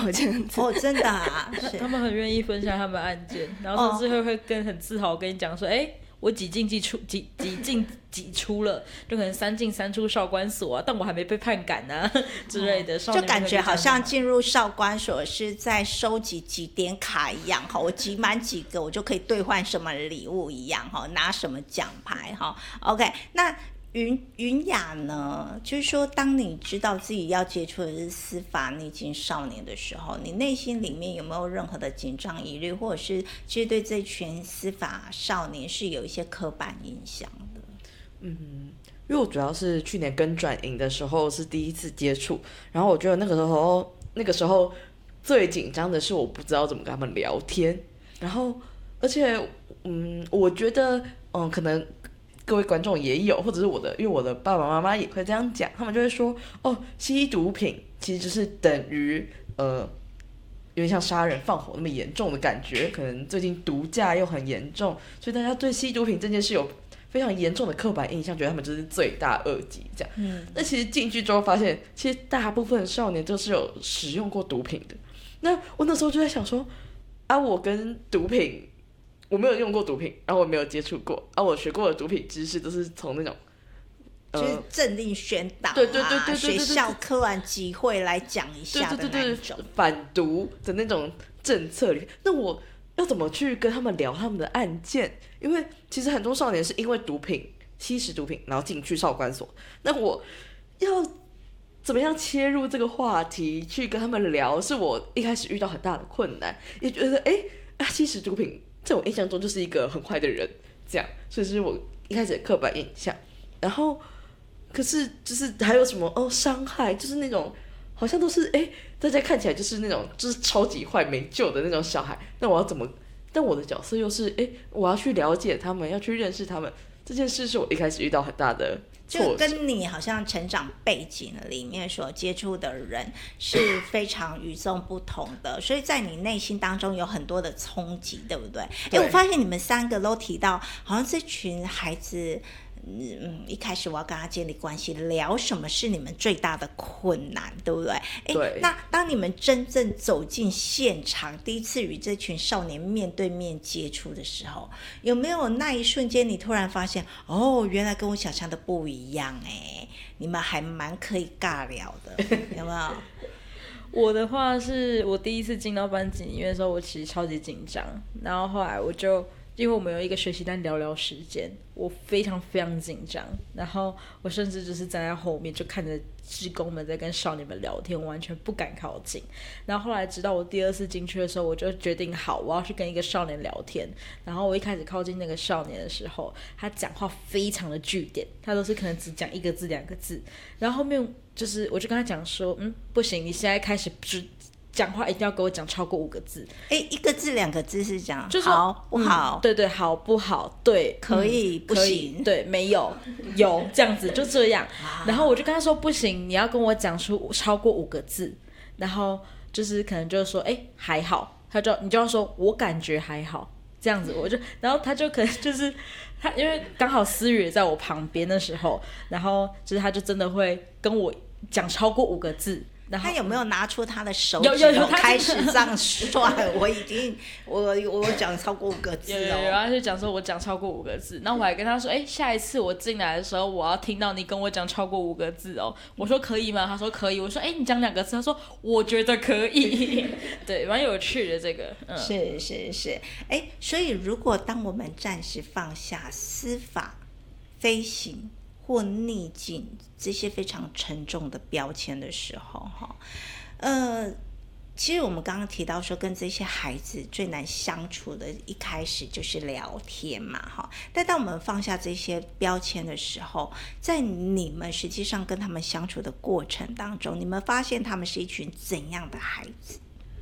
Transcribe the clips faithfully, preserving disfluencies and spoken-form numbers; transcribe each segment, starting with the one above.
这样子。 哦，真的啊， 他们很愿意分享他们案件，然后甚至会会跟很自豪跟你讲说，哎、欸。我几进几出，几几进几出了，就可能三进三出少管所啊，但我还没被判赶啊之类的。 就感觉好像进入少管所是在收集几点卡一样哈，我集满几个我就可以兑换什么礼物一样哈，拿什么奖牌哈。OK， 那云云雅呢？就是说，当你知道自己要接触的是司法逆境少年的时候，你内心里面有没有任何的紧张疑虑，或者是其实对这群司法少年是有一些刻板印象的？ 嗯，因为我主要是去年跟转营的时候是第一次接触，然后我觉得那个时候那个时候最紧张的是我不知道怎么跟他们聊天，然后而且嗯，我觉得嗯可能。各位观众也有，或者是我的，因为我的爸爸妈妈也会这样讲，他们就会说，哦，吸毒品其实就是等于呃，有点像杀人放火那么严重的感觉，可能最近毒驾又很严重，所以大家对吸毒品这件事有非常严重的刻板印象，觉得他们就是罪大恶极这样。嗯，那其实进去之后发现，其实大部分少年都是有使用过毒品的。那我那时候就在想说，啊，我跟毒品。我没有用过毒品，然后我没有接触过，啊，我学过的毒品知识都是从那种， 呃、就是政令宣导啊， 对对对对对学校课完集会来讲一下的那种， 对对对对反毒的那种政策里。那我要怎么去跟他们聊他们的案件？因为其实很多少年是因为毒品、吸食毒品，然后进去少管所。那我要怎么样切入这个话题去跟他们聊？是我一开始遇到很大的困难，也觉得哎啊，吸食毒品。在我印象中就是一个很坏的人，这样，所以是我一开始的刻板印象。然后，可是就是还有什么哦，伤害，就是那种好像都是哎，大家看起来就是那种就是超级坏没救的那种小孩。那我要怎么？但我的角色又是哎，我要去了解他们，要去认识他们。这件事是我一开始遇到很大的。 就跟你好像成长背景里面所接触的人是非常与众不同的，所以在你内心当中有很多的冲击，对不对？哎，我发现你们三个都提到，好像这群孩子，嗯，一开始我要跟他建立关系，聊什么是你们最大的困难，对不对？ 对。 那当你们真正走进现场，第一次与这群少年面对面接触的时候，有没有那一瞬间你突然发现，哦，原来跟我想象的不一样哎，你们还蛮可以尬聊的，有没有？ 我的话是我第一次进到班级里面的时候，我其实超级紧张，然后后来我就。因为我们有一个学习单聊聊时间，我非常非常紧张，然后我甚至就是站在后面就看着志工们在跟少年们聊天，我完全不敢靠近。然后后来直到我第二次进去的时候，我就决定好我要去跟一个少年聊天。然后我一开始靠近那个少年的时候，他讲话非常的句点，他都是可能只讲一个字两个字。然后后面就是我就跟他讲说，嗯，不行，你现在开始只讲话一定要给我讲超过五个字。 哎，一个字两个字是讲就是好不好、 嗯？对对，好不好？对， 可以、嗯、不行？ 对，没有有这样子就这样。然后我就跟他说不行，你要跟我讲出超过五个字。然后就是可能就是说，哎，还好。他就你就要说，我感觉还好。这样子，我就然后他就可能就是他，因为刚好思雨也在我旁边的时候，然后就是他就真的会跟我讲超过五个字。 他有没有拿出他的手指头开始这样算？我已经我我讲超过五个字哦。 有有有，他就讲说我讲超过五个字，然后我还跟他说，哎、欸，下一次我进来的时候，我要听到你跟我讲超过五个字哦。我说可以吗？他说可以。我说哎、欸，你讲两个字。他说我觉得可以。对，蛮有趣的这个。嗯， 是是是，哎、欸，所以如果当我们暂时放下司法、飞行或逆境这些非常沉重的标签的时候，哈，呃，其实我们刚刚提到说，跟这些孩子最难相处的，一开始就是聊天嘛，哈。但当我们放下这些标签的时候，在你们实际上跟他们相处的过程当中，你们发现他们是一群怎样的孩子？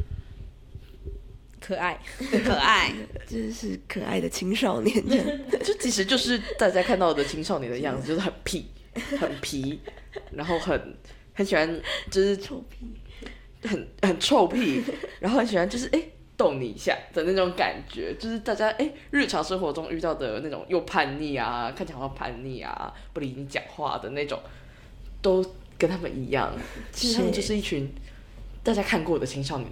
可爱， 可爱， 就是可爱的青少年， 就其实就是大家看到的青少年的样子，就是很屁。很皮，然后很很喜欢就是臭屁， 很很臭屁，然后很喜欢就是哎逗你一下的那种感觉，就是大家哎日常生活中遇到的那种又叛逆啊，看起来好像叛逆啊，不理你讲话的那种，都跟他们一样。其实他们就是一群大家看过的青少年